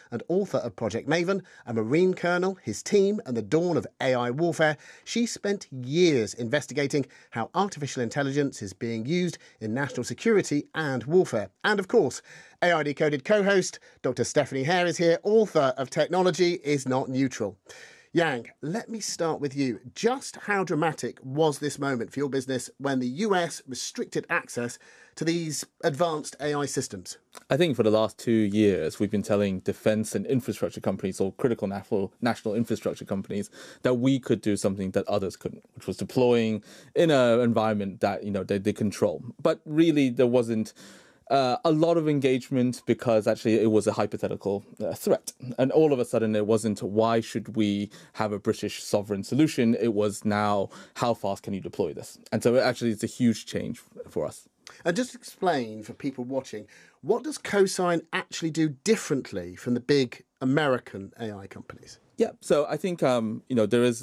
and author of Project Maven, a Marine colonel, his team, and the dawn of AI warfare. She spent years investigating how artificial intelligence is being used in national security and warfare. And of course, AI Decoded co-host Dr. Stephanie Hare is here, author of Technology is Not Neutral. Yang, let me start with you. Just how dramatic was this moment for your business when the US restricted access to these advanced AI systems? I think for the last 2 years, we've been telling defense and infrastructure companies or critical national infrastructure companies that we could do something that others couldn't, which was deploying in an environment that, they control. But really, there wasn't a lot of engagement because actually it was a hypothetical threat. And all of a sudden it wasn't why should we have a British sovereign solution? It was now how fast can you deploy this? And so actually it's a huge change for us. And just explain for people watching, what does Cosign actually do differently from the big American AI companies? Yeah, so I think, there is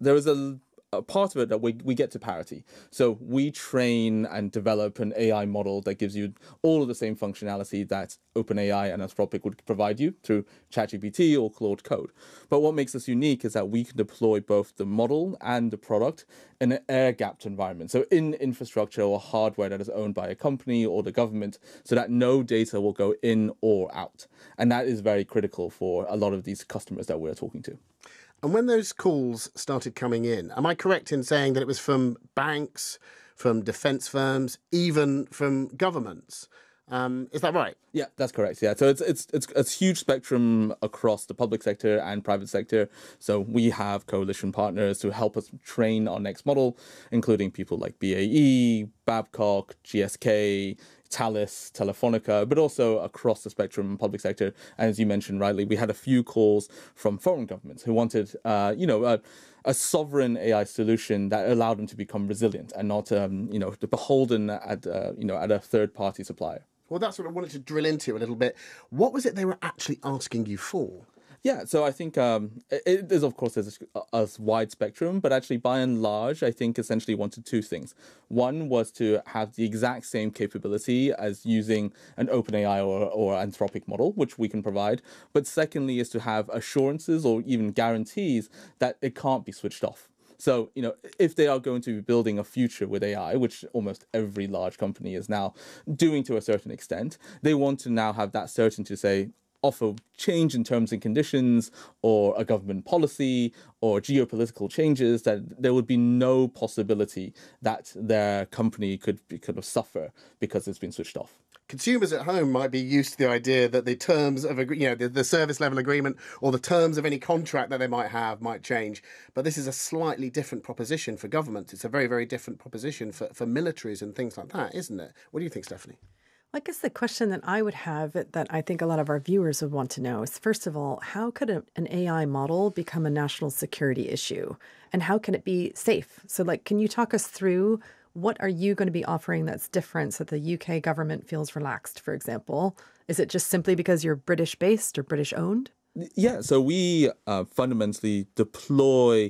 a part of it that we get to parity. So we train and develop an AI model that gives you all of the same functionality that OpenAI and Anthropic would provide you through ChatGPT or Claude Code. But what makes us unique is that we can deploy both the model and the product in an air-gapped environment. So in infrastructure or hardware that is owned by a company or the government, so that no data will go in or out. And that is very critical for a lot of these customers that we're talking to. And when those calls started coming in, am I correct in saying that it was from banks, from defence firms, even from governments? Is that right? Yeah, that's correct. Yeah, so it's a huge spectrum across the public sector and private sector. So we have coalition partners who help us train our next model, including people like BAE, Babcock, GSK, Thales, Telefonica, but also across the spectrum public sector. And as you mentioned rightly, we had a few calls from foreign governments who wanted, a sovereign AI solution that allowed them to become resilient and not, beholden at a third-party supplier. Well, that's what I wanted to drill into a little bit. What was it they were actually asking you for? Yeah, so I think it is, of course, there's a wide spectrum, but actually, by and large, I think essentially wanted two things. One was to have the exact same capability as using an OpenAI or Anthropic model, which we can provide. But secondly, is to have assurances or even guarantees that it can't be switched off. So, if they are going to be building a future with AI, which almost every large company is now doing to a certain extent, they want to now have that certainty to say, offer change in terms and conditions or a government policy or geopolitical changes, that there would be no possibility that their company could suffer because it's been switched off. Consumers at home might be used to the idea that the terms of the service level agreement or the terms of any contract that they might have might change. But this is a slightly different proposition for governments. It's a very, very different proposition for militaries and things like that, isn't it? What do you think, Stephanie? I guess the question that I would have that I think a lot of our viewers would want to know is, first of all, how could an AI model become a national security issue? And how can it be safe? So, can you talk us through what are you going to be offering that's different so that the UK government feels relaxed, for example? Is it just simply because you're British-based or British-owned? Yeah, so we fundamentally deploy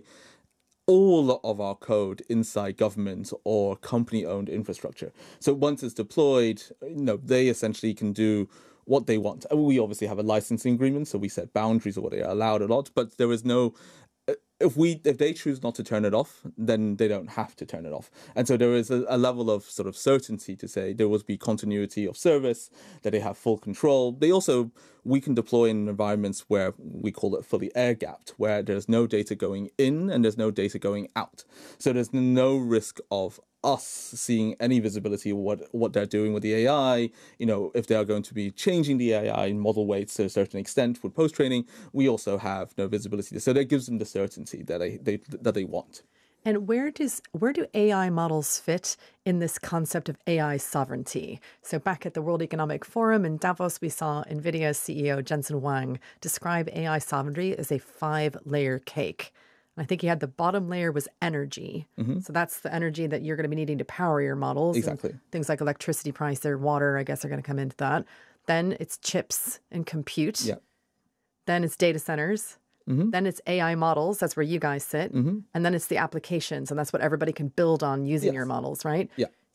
all of our code inside government or company-owned infrastructure. So once it's deployed, they essentially can do what they want. We obviously have a licensing agreement, so we set boundaries of what they are allowed a lot, but there is no... If they choose not to turn it off, then they don't have to turn it off. And so there is a level of sort of certainty to say there will be continuity of service, that they have full control. We can deploy in environments where we call it fully air-gapped, where there's no data going in and there's no data going out. So there's no risk of us seeing any visibility of what they're doing with the AI. If they are going to be changing the AI model weights to a certain extent with post-training, we also have no visibility. So that gives them the certainty that they want. And where do AI models fit in this concept of AI sovereignty? So back at the World Economic Forum in Davos, we saw NVIDIA's CEO Jensen Huang describe AI sovereignty as a 5-layer cake. I think he had the bottom layer was energy. Mm-hmm. So that's the energy that you're going to be needing to power your models. Exactly. And things like electricity price or water, I guess, are going to come into that. Then it's chips and compute. Yeah. Then it's data centers. Mm-hmm. Then it's AI models. That's where you guys sit. Mm-hmm. And then it's the applications. And that's what everybody can build on using your models, right? Yeah. So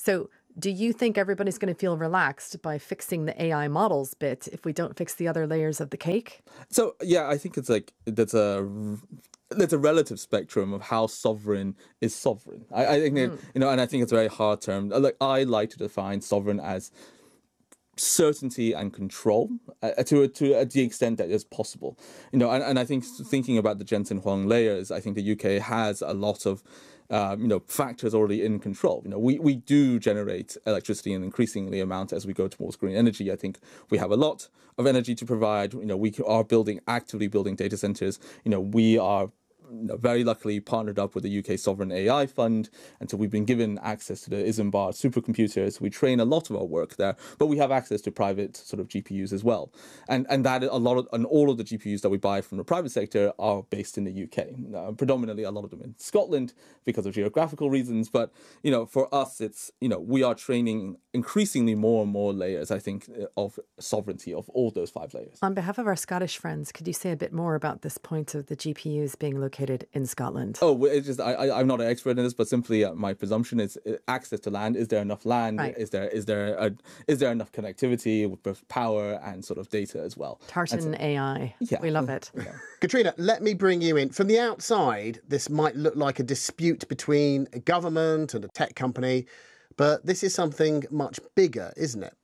Do you think everybody's going to feel relaxed by fixing the AI models bit if we don't fix the other layers of the cake? So yeah, I think it's like there's a relative spectrum of how sovereign is sovereign. I think that, and I think it's a very hard term. Like I like to define sovereign as certainty and control to the extent that is possible. And I think thinking about the Jensen Huang layers, I think the UK has a lot of factors already in control. We do generate electricity in increasingly amount as we go towards green energy. I think we have a lot of energy to provide. We are actively building data centers. We are very luckily partnered up with the UK Sovereign AI Fund, and so we've been given access to the Isambard supercomputers. We train a lot of our work there, but we have access to private sort of GPUs as well, and that all of the GPUs that we buy from the private sector are based in the UK, predominantly a lot of them in Scotland because of geographical reasons. But for us, it's we are training increasingly more and more layers, I think, of sovereignty of all those 5 layers. On behalf of our Scottish friends, could you say a bit more about this point of the GPUs being located in Scotland? Oh, it's just I'm not an expert in this, but simply my presumption is access to land. Is there enough land? Right. Is there enough connectivity with both power and sort of data as well? Tartan AI. Yeah. We love it. Yeah. Katrina, let me bring you in. From the outside, this might look like a dispute between a government and a tech company, but this is something much bigger, isn't it?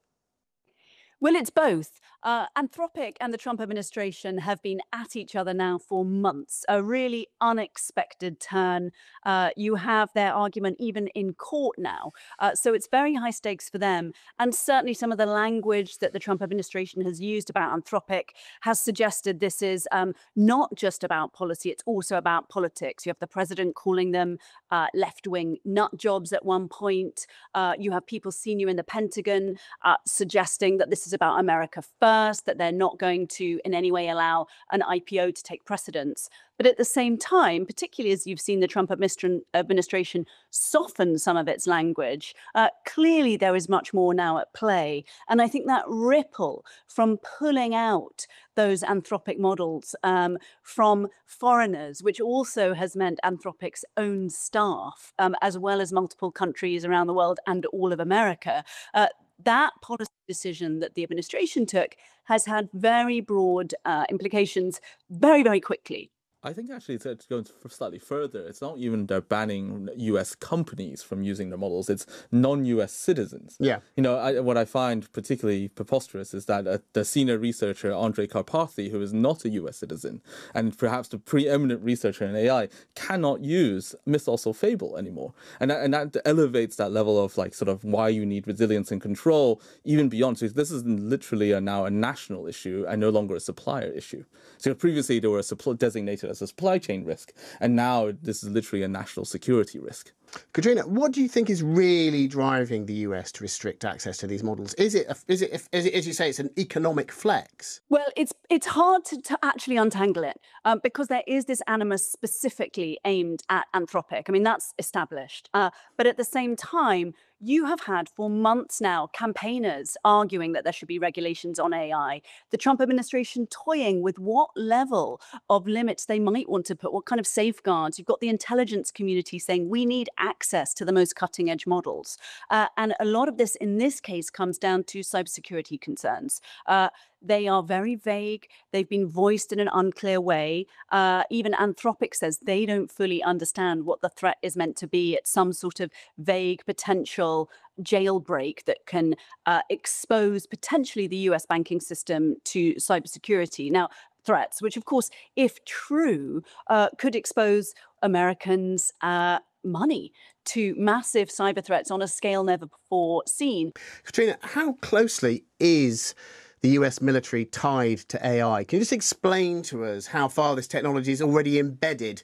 Well, it's both. Anthropic and the Trump administration have been at each other now for months, a really unexpected turn. You have their argument even in court now. So it's very high stakes for them. And certainly some of the language that the Trump administration has used about Anthropic has suggested this is not just about policy, it's also about politics. You have the president calling them left-wing nut jobs at one point. You have people senior in the Pentagon suggesting that this is about America first, that they're not going to in any way allow an IPO to take precedence. But at the same time, particularly as you've seen the Trump administration soften some of its language, clearly there is much more now at play. And I think that ripple from pulling out those Anthropic models from foreigners, which also has meant Anthropic's own staff, as well as multiple countries around the world and all of America, that policy decision that the administration took has had very broad implications very, very quickly. I think actually to go slightly further, it's not even they're banning US companies from using their models, it's non-US citizens. Yeah. What I find particularly preposterous is that the senior researcher, Andrej Karpathy, who is not a US citizen, and perhaps the preeminent researcher in AI, cannot use Mythos or Fable anymore. And that elevates that level of like sort of why you need resilience and control even beyond. So this is literally now a national issue and no longer a supplier issue. So previously they were designated as a supply chain risk, and now this is literally a national security risk. Katrina, what do you think is really driving the US to restrict access to these models? Is it, as you say, it's an economic flex? Well, it's hard to actually untangle it because there is this animus specifically aimed at Anthropic. I mean, that's established. But at the same time, you have had for months now campaigners arguing that there should be regulations on AI, the Trump administration toying with what level of limits they might want to put, what kind of safeguards. You've got the intelligence community saying we need access to the most cutting edge models. And a lot of this in this case comes down to cybersecurity concerns. They are very vague. They've been voiced in an unclear way. Even Anthropic says they don't fully understand what the threat is meant to be. It's some sort of vague potential jailbreak that can expose potentially the US banking system to cybersecurity. Now, threats, which of course, if true, could expose Americans' money to massive cyber threats on a scale never before seen. Katrina, how closely is the US military tied to AI? Can you just explain to us how far this technology is already embedded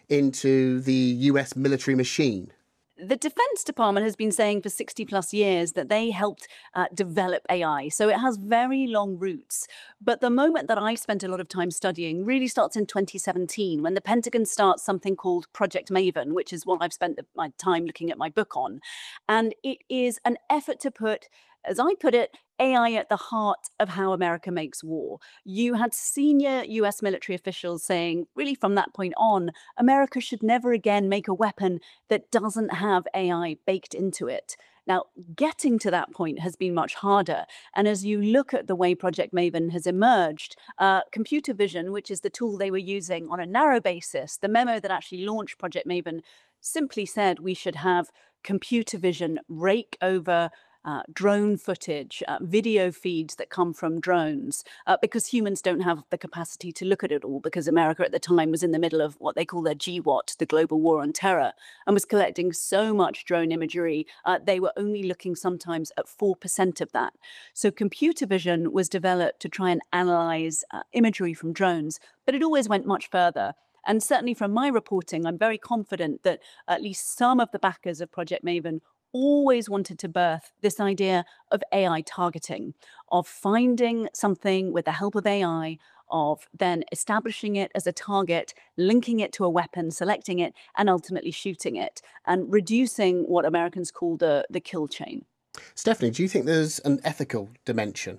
into the US military machine? The Defense Department has been saying for 60 plus years that they helped develop AI. So it has very long roots. But the moment that I spent a lot of time studying really starts in 2017, when the Pentagon starts something called Project Maven, which is what I've spent my time looking at my book on. And it is an effort to put, as I put it, AI at the heart of how America makes war. You had senior US military officials saying, really from that point on, America should never again make a weapon that doesn't have AI baked into it. Now, getting to that point has been much harder. And as you look at the way Project Maven has emerged, computer vision, which is the tool they were using on a narrow basis, the memo that actually launched Project Maven simply said we should have computer vision rake over drone footage, video feeds that come from drones, because humans don't have the capacity to look at it all, because America at the time was in the middle of what they call their GWOT, the Global War on Terror, and was collecting so much drone imagery, they were only looking sometimes at 4% of that. So computer vision was developed to try and analyze imagery from drones, but it always went much further. And certainly from my reporting, I'm very confident that at least some of the backers of Project Maven always wanted to birth this idea of AI targeting, of finding something with the help of AI, of then establishing it as a target, linking it to a weapon, selecting it, and ultimately shooting it, and reducing what Americans call the kill chain. Stephanie, do you think there's an ethical dimension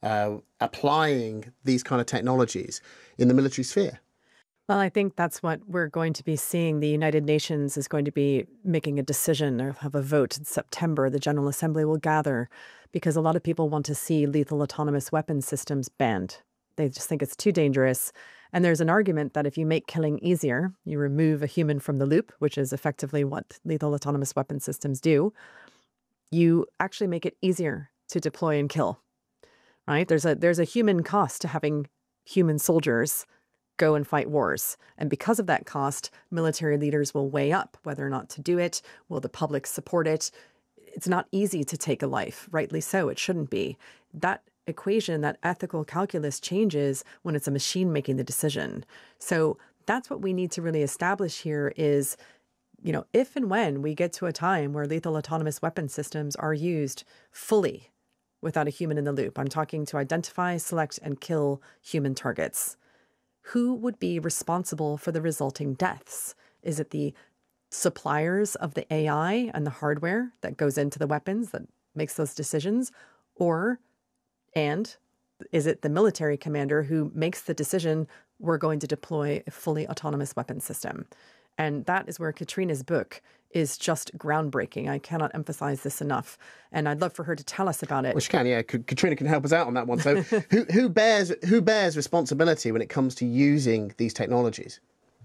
applying these kind of technologies in the military sphere? Well, I think that's what we're going to be seeing. The United Nations is going to be making a decision or have a vote in September. The General Assembly will gather because a lot of people want to see lethal autonomous weapon systems banned. They just think it's too dangerous. And there's an argument that if you make killing easier, you remove a human from the loop, which is effectively what lethal autonomous weapon systems do, you actually make it easier to deploy and kill, right? There's a human cost to having human soldiers go and fight wars. And because of that cost, military leaders will weigh up whether or not to do it. Will the public support it? It's not easy to take a life, rightly so. It shouldn't be. That equation, that ethical calculus changes when it's a machine making the decision. So that's what we need to really establish here is, you know, if and when we get to a time where lethal autonomous weapon systems are used fully without a human in the loop, I'm talking to identify, select, and kill human targets. Who would be responsible for the resulting deaths? Is it the suppliers of the AI and the hardware that goes into the weapons that makes those decisions? And is it the military commander who makes the decision, we're going to deploy a fully autonomous weapon system? And that is where Katrina's book is just groundbreaking. I cannot emphasize this enough. And I'd love for her to tell us about it. Well, she can, yeah. Katrina can help us out on that one. So who bears responsibility when it comes to using these technologies?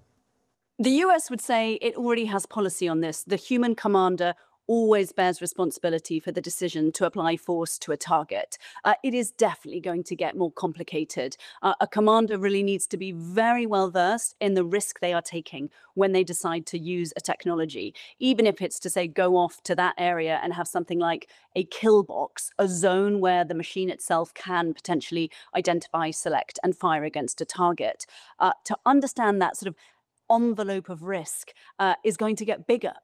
The US would say it already has policy on this. The human commander always bears responsibility for the decision to apply force to a target. It is definitely going to get more complicated. A commander really needs to be very well versed in the risk they are taking when they decide to use a technology, even if it's to say go off to that area and have something like a kill box, a zone where the machine itself can potentially identify, select, and fire against a target. To understand that sort of envelope of risk is going to get bigger.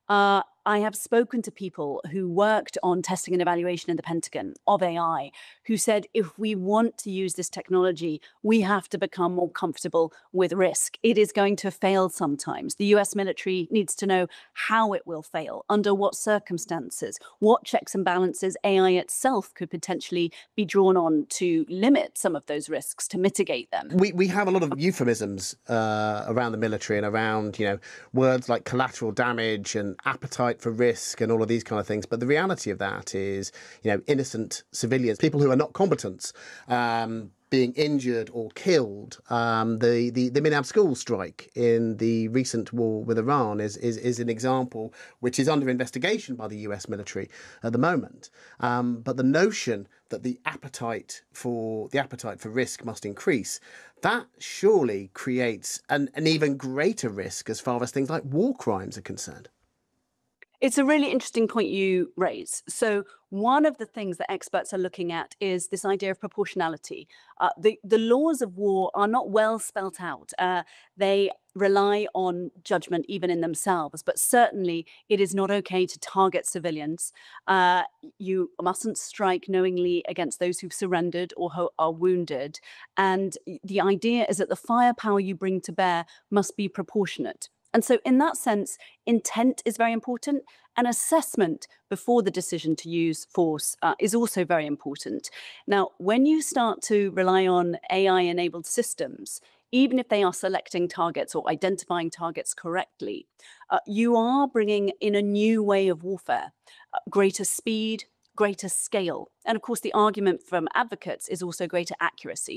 I have spoken to people who worked on testing and evaluation in the Pentagon of AI, who said, if we want to use this technology, we have to become more comfortable with risk. It is going to fail sometimes. The US military needs to know how it will fail, under what circumstances, what checks and balances AI itself could potentially be drawn on to limit some of those risks, to mitigate them. We have a lot of euphemisms around the military and around, you know, words like collateral damage and appetite for risk and all of these kind of things. But the reality of that is, you know, innocent civilians, people who are not combatants, being injured or killed. The Minab school strike in the recent war with Iran is an example which is under investigation by the US military at the moment. But the notion that the appetite for risk must increase, that surely creates an even greater risk as far as things like war crimes are concerned. It's a really interesting point you raise. So one of the things that experts are looking at is this idea of proportionality. The laws of war are not well spelt out. They rely on judgment even in themselves, but certainly it is not okay to target civilians. You mustn't strike knowingly against those who've surrendered or who are wounded. And the idea is that the firepower you bring to bear must be proportionate. And so in that sense, intent is very important, and assessment before the decision to use force is also very important. Now, when you start to rely on AI-enabled systems, even if they are selecting targets or identifying targets correctly, you are bringing in a new way of warfare, greater speed, greater scale. And of course, the argument from advocates is also greater accuracy.